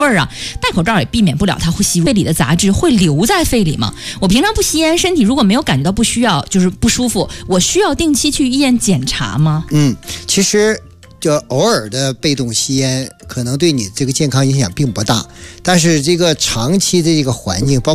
味儿啊，戴口罩也避免不了它会吸肺里的杂质，会留在肺里吗？我平常不吸烟，身体如果没有感觉到不需要，就是不舒服，我需要定期去医院检查吗？ 其实就偶尔的被动吸烟，可能对你这个健康影响并不大，但是这个长期的这个环境，包括